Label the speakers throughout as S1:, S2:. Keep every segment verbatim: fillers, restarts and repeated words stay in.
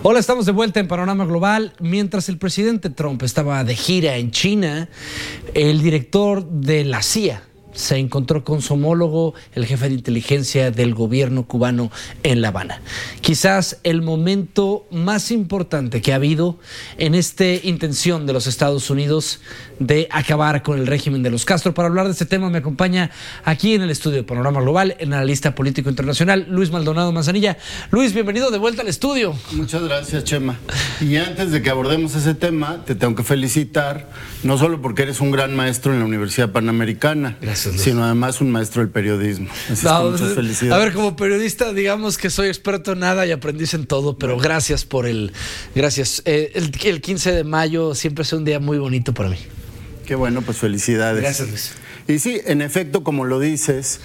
S1: Hola, estamos de vuelta en Panorama Global. Mientras el presidente Trump estaba de gira en China, el director de la C I A se encontró con su homólogo, el jefe de inteligencia del gobierno cubano en La Habana. Quizás el momento más importante que ha habido en esta intención de los Estados Unidos de acabar con el régimen de los Castro. Para hablar de este tema me acompaña aquí en el estudio de Panorama Global el analista político internacional Luis Maldonado Manzanilla. Luis, bienvenido de vuelta al estudio.
S2: Muchas gracias, Chema. Y antes de que abordemos ese tema, te tengo que felicitar, no solo porque eres un gran maestro en la Universidad Panamericana,
S1: gracias, Luis,
S2: sino además un maestro del periodismo. Así
S1: no,
S2: es que muchas felicidades.
S1: A ver, como periodista, digamos que soy experto en nada y aprendiz en todo, pero gracias por el... Gracias. Eh, el, el quince de mayo siempre es un día muy bonito para mí.
S2: Qué bueno, pues felicidades.
S1: Gracias, Luis.
S2: Y sí, en efecto, como lo dices,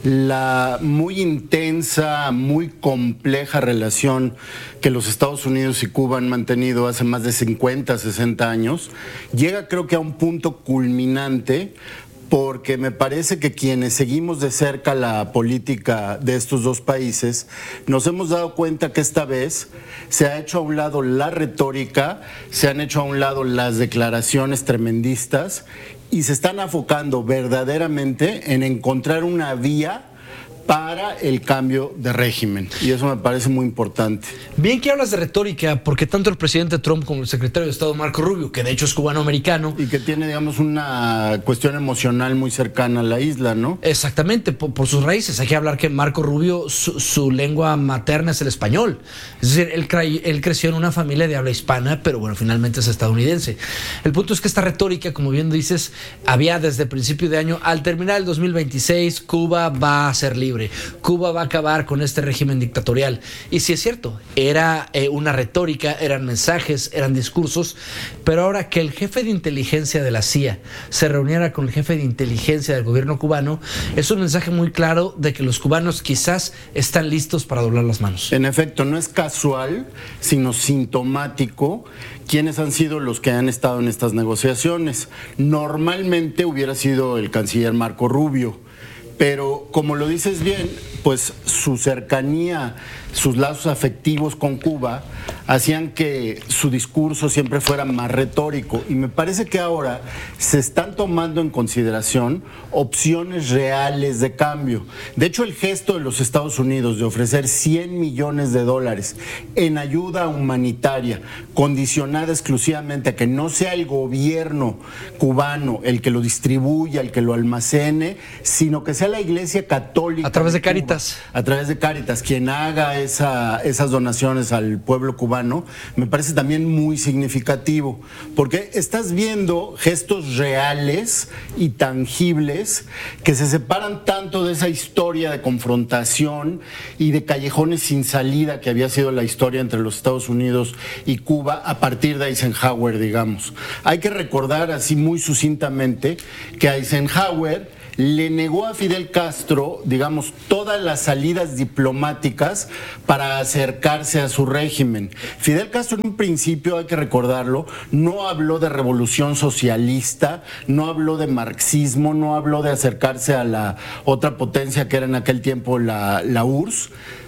S2: la muy intensa, muy compleja relación que los Estados Unidos y Cuba han mantenido hace más de cincuenta, sesenta años, llega creo que a un punto culminante, porque me parece que quienes seguimos de cerca la política de estos dos países nos hemos dado cuenta que esta vez se ha hecho a un lado la retórica, se han hecho a un lado las declaraciones tremendistas y se están enfocando verdaderamente en encontrar una vía para el cambio de régimen, y eso me parece muy importante.
S1: Bien que hablas de retórica, porque tanto el presidente Trump como el secretario de Estado Marco Rubio, que de hecho es cubano-americano,
S2: y que tiene, digamos, una cuestión emocional muy cercana a la isla, ¿no?
S1: Exactamente, por, por sus raíces. Hay que hablar que Marco Rubio, su, su lengua materna es el español. Es decir, él, cre él creció en una familia de habla hispana, pero bueno, finalmente es estadounidense. El punto es que esta retórica, como bien dices, había desde el principio de año. Al terminar el dos mil veintiséis, Cuba va a ser libre. Cuba va a acabar con este régimen dictatorial. Y sí es cierto, era eh, una retórica, eran mensajes, eran discursos, pero ahora que el jefe de inteligencia de la C I A se reuniera con el jefe de inteligencia del gobierno cubano, es un mensaje muy claro de que los cubanos quizás están listos para doblar las manos.
S2: En efecto, no es casual, sino sintomático quiénes han sido los que han estado en estas negociaciones. Normalmente hubiera sido el canciller Marco Rubio, pero como lo dices bien, pues su cercanía, sus lazos afectivos con Cuba hacían que su discurso siempre fuera más retórico, y me parece que ahora se están tomando en consideración opciones reales de cambio. De hecho, el gesto de los Estados Unidos de ofrecer cien millones de dólares en ayuda humanitaria, condicionada exclusivamente a que no sea el gobierno cubano el que lo distribuya, el que lo almacene, sino que sea la Iglesia Católica
S1: a través de, de Cáritas.
S2: A través de Cáritas, quien haga esa, esas donaciones al pueblo cubano, me parece también muy significativo, porque estás viendo gestos reales y tangibles que se separan tanto de esa historia de confrontación y de callejones sin salida que había sido la historia entre los Estados Unidos y Cuba a partir de Eisenhower, digamos. Hay que recordar así muy sucintamente que Eisenhower le negó a Fidel Castro, digamos, todas las salidas diplomáticas para acercarse a su régimen. Fidel Castro en un principio, hay que recordarlo, no habló de revolución socialista, no habló de marxismo, no habló de acercarse a la otra potencia que era en aquel tiempo la, la U R S S,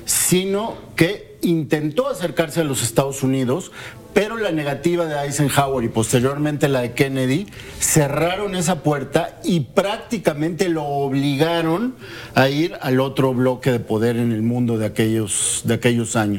S2: sino que intentó acercarse a los Estados Unidos, pero la negativa de Eisenhower y posteriormente la de Kennedy cerraron esa puerta y prácticamente lo obligaron a ir al otro bloque de poder en el mundo de aquellos, de aquellos años.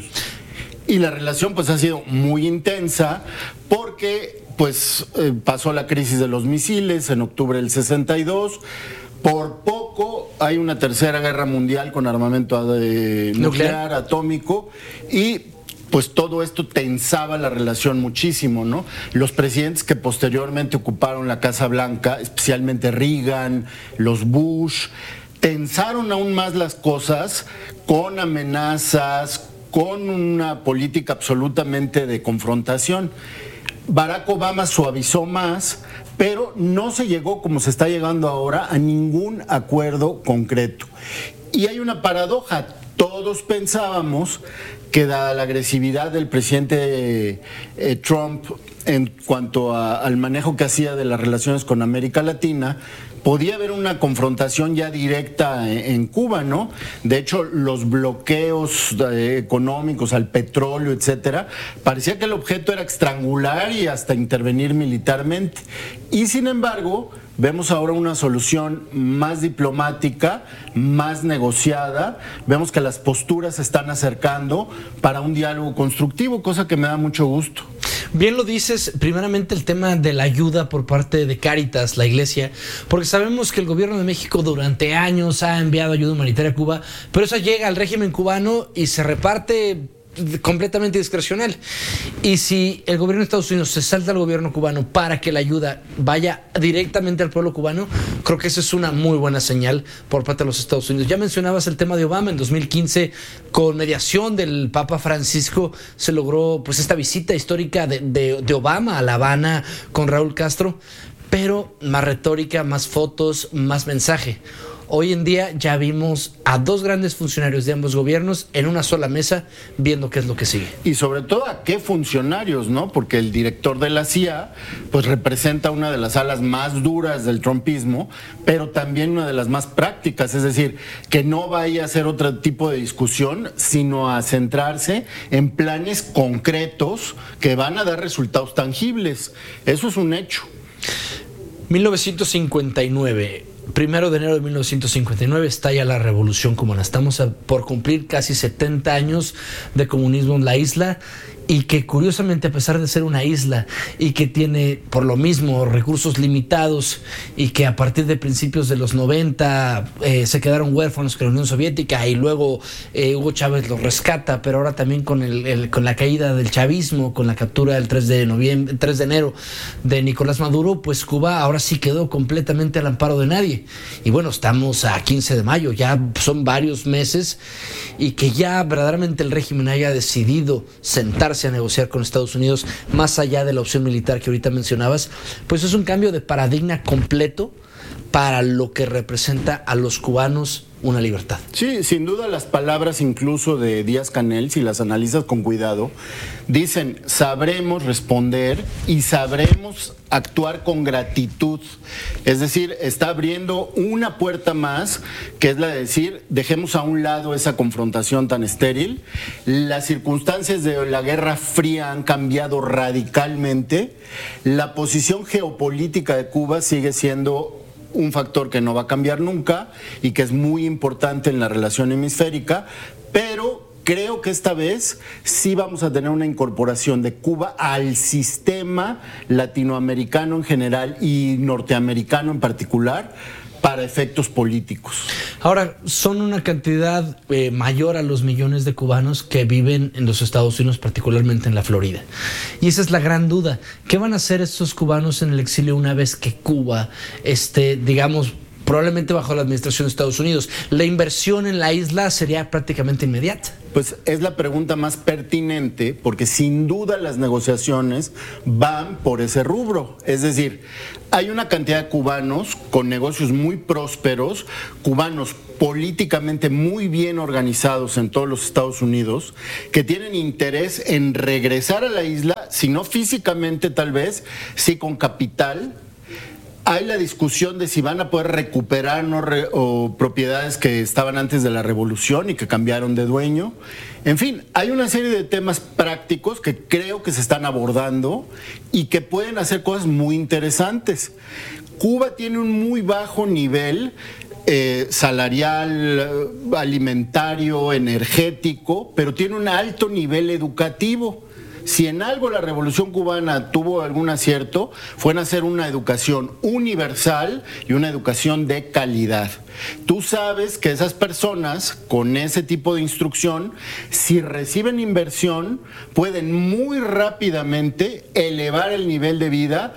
S2: Y la relación pues ha sido muy intensa porque pues eh, pasó la crisis de los misiles en octubre del sesenta y dos. Por poco hay una tercera guerra mundial con armamento de nuclear, nuclear, atómico, y pues todo esto tensaba la relación muchísimo, ¿no? Los presidentes que posteriormente ocuparon la Casa Blanca, especialmente Reagan, los Bush, tensaron aún más las cosas con amenazas, con una política absolutamente de confrontación. Barack Obama suavizó más, pero no se llegó, como se está llegando ahora, a ningún acuerdo concreto. Y hay una paradoja. Todos pensábamos que, dada la agresividad del presidente eh, Trump en cuanto a, al manejo que hacía de las relaciones con América Latina, podía haber una confrontación ya directa en, en Cuba, ¿no? De hecho, los bloqueos eh, económicos al petróleo, etcétera, parecía que el objeto era estrangular y hasta intervenir militarmente. Y sin embargo, vemos ahora una solución más diplomática, más negociada. Vemos que las posturas se están acercando para un diálogo constructivo, cosa que me da mucho gusto.
S1: Bien lo dices, primeramente el tema de la ayuda por parte de Cáritas, la iglesia, porque sabemos que el gobierno de México durante años ha enviado ayuda humanitaria a Cuba, pero eso llega al régimen cubano y se reparte completamente discrecional. Y si el gobierno de Estados Unidos se salta al gobierno cubano para que la ayuda vaya directamente al pueblo cubano, creo que esa es una muy buena señal por parte de los Estados Unidos. Ya mencionabas el tema de Obama. En dos mil quince, con mediación del Papa Francisco, se logró pues esta visita histórica de, de, de Obama a La Habana con Raúl Castro, pero más retórica, más fotos, más mensaje. Hoy en día ya vimos a dos grandes funcionarios de ambos gobiernos en una sola mesa viendo qué es lo que sigue.
S2: Y sobre todo a qué funcionarios, ¿no? Porque el director de la C I A pues representa una de las alas más duras del trumpismo, pero también una de las más prácticas, es decir, que no vaya a ser otro tipo de discusión, sino a centrarse en planes concretos que van a dar resultados tangibles. Eso es un hecho.
S1: mil novecientos cincuenta y nueve. Primero de enero de mil novecientos cincuenta y nueve estalla la Revolución Cubana. Estamos a, por cumplir casi setenta años de comunismo en la isla, y que curiosamente, a pesar de ser una isla y que tiene por lo mismo recursos limitados, y que a partir de principios de los noventa eh, se quedaron huérfanos con la Unión Soviética, y luego eh, Hugo Chávez los rescata, pero ahora también con, el, el, con la caída del chavismo, con la captura del tres de noviembre, tres de enero de Nicolás Maduro, pues Cuba ahora sí quedó completamente al amparo de nadie. Y bueno, estamos a quince de mayo, ya son varios meses, y que ya verdaderamente el régimen haya decidido sentarse a negociar con Estados Unidos más allá de la opción militar que ahorita mencionabas, pues es un cambio de paradigma completo para lo que representa a los cubanos una libertad.
S2: Sí, sin duda las palabras incluso de Díaz-Canel, si las analizas con cuidado, dicen: sabremos responder y sabremos actuar con gratitud. Es decir, está abriendo una puerta más, que es la de decir, dejemos a un lado esa confrontación tan estéril. Las circunstancias de la Guerra Fría han cambiado radicalmente. La posición geopolítica de Cuba sigue siendo un factor que no va a cambiar nunca y que es muy importante en la relación hemisférica, pero creo que esta vez sí vamos a tener una incorporación de Cuba al sistema latinoamericano en general y norteamericano en particular, para efectos políticos.
S1: Ahora, son una cantidad eh, mayor a los millones de cubanos que viven en los Estados Unidos, particularmente en la Florida. Y esa es la gran duda. ¿Qué van a hacer estos cubanos en el exilio una vez que Cuba esté, digamos, probablemente bajo la administración de Estados Unidos? La inversión en la isla sería prácticamente inmediata.
S2: Pues es la pregunta más pertinente, porque sin duda las negociaciones van por ese rubro. Es decir, hay una cantidad de cubanos con negocios muy prósperos, cubanos políticamente muy bien organizados en todos los Estados Unidos, que tienen interés en regresar a la isla, si no físicamente tal vez, sí con capital. Hay la discusión de si van a poder recuperar no re, o propiedades que estaban antes de la revolución y que cambiaron de dueño. En fin, hay una serie de temas prácticos que creo que se están abordando y que pueden hacer cosas muy interesantes. Cuba tiene un muy bajo nivel eh, salarial, alimentario, energético, pero tiene un alto nivel educativo. Si en algo la Revolución Cubana tuvo algún acierto, fue en hacer una educación universal y una educación de calidad. Tú sabes que esas personas con ese tipo de instrucción, si reciben inversión, pueden muy rápidamente elevar el nivel de vida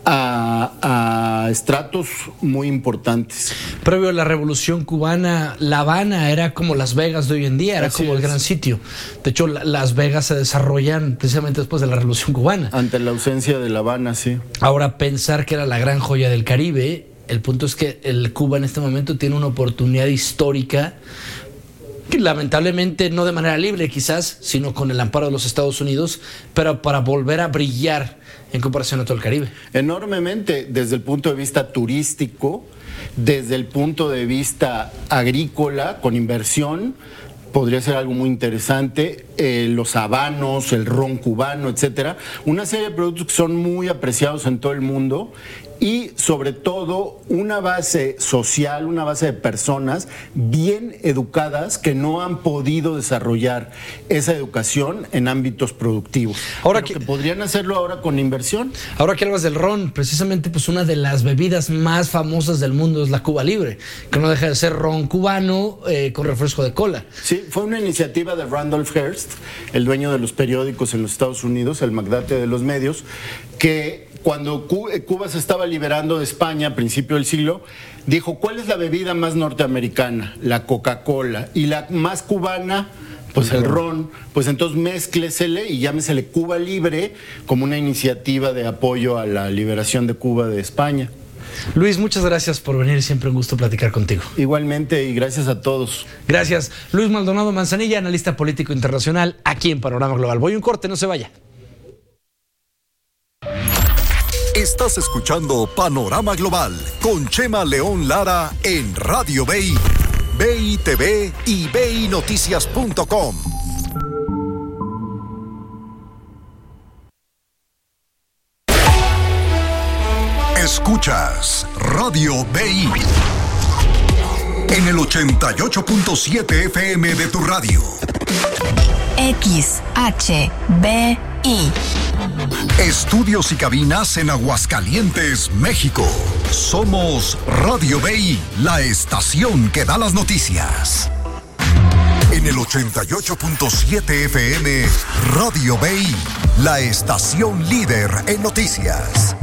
S2: a, a estratos muy importantes.
S1: Previo a la Revolución Cubana, La Habana era como Las Vegas de hoy en día, era Así como es. el gran sitio. De hecho, la, Las Vegas se desarrollan precisamente después de la Revolución Cubana.
S2: Ante la ausencia de La Habana, sí.
S1: Ahora, pensar que era la gran joya del Caribe, el punto es que el Cuba en este momento tiene una oportunidad histórica lamentablemente no de manera libre quizás, sino con el amparo de los Estados Unidos, pero para volver a brillar en comparación a todo el Caribe.
S2: Enormemente, desde el punto de vista turístico, desde el punto de vista agrícola, con inversión, podría ser algo muy interesante, eh, los habanos, el ron cubano, etcétera, una serie de productos que son muy apreciados en todo el mundo y sobre todo una base social, una base de personas bien educadas que no han podido desarrollar esa educación en ámbitos productivos. Ahora que, que podrían hacerlo ahora con inversión.
S1: Ahora que hablas del ron, precisamente pues una de las bebidas más famosas del mundo es la Cuba Libre, que no deja de ser ron cubano eh, con refresco de cola.
S2: Sí, fue una iniciativa de Randolph Hearst, el dueño de los periódicos en los Estados Unidos, el magnate de los medios, que cuando Cuba se estaba liberando de España a principio del siglo, dijo, ¿cuál es la bebida más norteamericana? La Coca-Cola. Y la más cubana, pues el ron. Pues entonces mézclesele y llámesele Cuba Libre como una iniciativa de apoyo a la liberación de Cuba de España.
S1: Luis, muchas gracias por venir, siempre un gusto platicar contigo.
S2: Igualmente, y gracias a todos.
S1: Gracias. Luis Maldonado Manzanilla, analista político internacional, aquí en Panorama Global. Voy a un corte, no se vaya.
S3: Estás escuchando Panorama Global con Chema León Lara en Radio B I, B I T V y B I Noticias punto com. Escuchas Radio B I en el ochenta y ocho punto siete F M de tu radio.
S4: X H B I.
S3: Estudios y cabinas en Aguascalientes, México. Somos Radio B I, la estación que da las noticias. En el ochenta y ocho punto siete F M, Radio B I, la estación líder en noticias.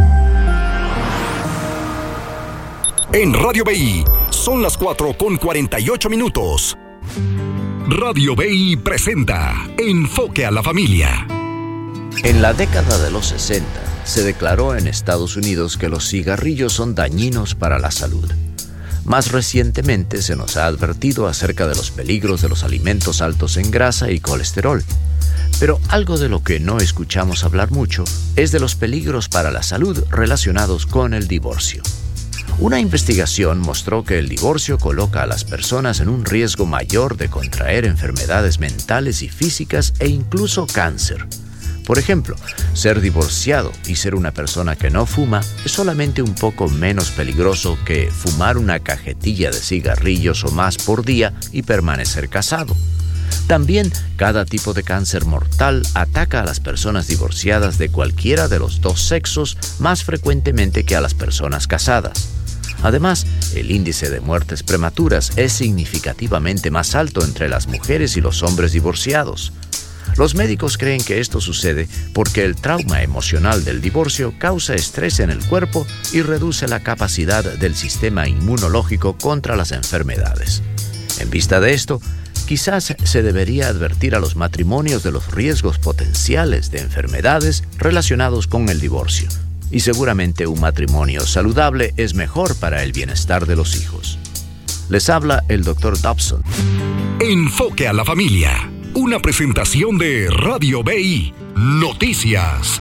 S3: En Radio B I, son las cuatro con cuarenta y ocho minutos. Radio B I presenta Enfoque a la Familia.
S5: En la década de los sesenta, se declaró en Estados Unidos que los cigarrillos son dañinos para la salud. Más recientemente se nos ha advertido acerca de los peligros de los alimentos altos en grasa y colesterol. Pero algo de lo que no escuchamos hablar mucho es de los peligros para la salud relacionados con el divorcio. Una investigación mostró que el divorcio coloca a las personas en un riesgo mayor de contraer enfermedades mentales y físicas e incluso cáncer. Por ejemplo, ser divorciado y ser una persona que no fuma es solamente un poco menos peligroso que fumar una cajetilla de cigarrillos o más por día y permanecer casado. También, cada tipo de cáncer mortal ataca a las personas divorciadas de cualquiera de los dos sexos más frecuentemente que a las personas casadas. Además, el índice de muertes prematuras es significativamente más alto entre las mujeres y los hombres divorciados. Los médicos creen que esto sucede porque el trauma emocional del divorcio causa estrés en el cuerpo y reduce la capacidad del sistema inmunológico contra las enfermedades. En vista de esto, quizás se debería advertir a los matrimonios de los riesgos potenciales de enfermedades relacionados con el divorcio. Y seguramente un matrimonio saludable es mejor para el bienestar de los hijos. Les habla el doctor Dobson.
S3: Enfoque a la familia. Una presentación de Radio B I Noticias.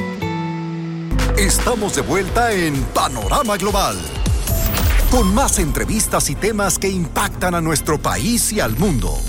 S3: Estamos de vuelta en Panorama Global, con más entrevistas y temas que impactan a nuestro país y al mundo.